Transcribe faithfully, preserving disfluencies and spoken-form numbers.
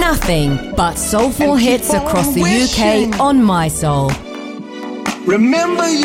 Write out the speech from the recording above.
Nothing but soulful And keep hits across on the U K wishing. on My Soul. Remember